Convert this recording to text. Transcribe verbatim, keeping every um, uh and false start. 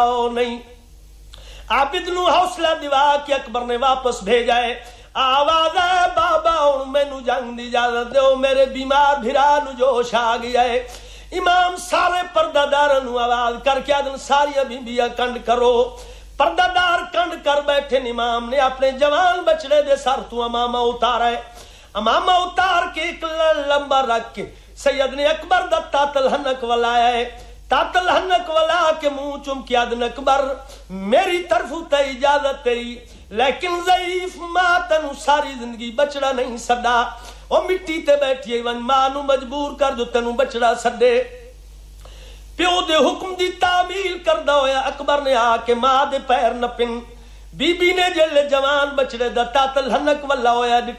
नहीं। आबिद नू हौसला दिवा के अकबर ने वापस भेजा है। आवाज है बाबा हुण मैनू जंग दी इजाजत दो, मेरे बीमार भिरा नू जोश आ गया है। इमाम सारे पर्दादारां नू आवाज करके आदन सारिया बीबियां कंड करो। पर्दादार कंड कर बैठे। इमाम ने अपने जवान बछड़े दे सर तू अमामा उतारा है। अमामा उतार के एक लंबा रख के सैयद ने अकबर दा तातल हनक वलाया है। तातल हनक वला के मुंह चुम के आदन अकबर मेरी तरफ ते इजाजत तेरी, लेकिन ज़ईफ मां तनु सारी जिंदगी बचड़ा नहीं सदा। ओ मिट्टी ते बैठी वन मां नू मजबूर कर दो तनु बचड़ा सदे। प्यो दे हुक्म दी तामील करदा होया अकबर ने आके मां दे पैर नपिन। बीबी ने जेले जवान बचड़े दा तातल हनक वला होया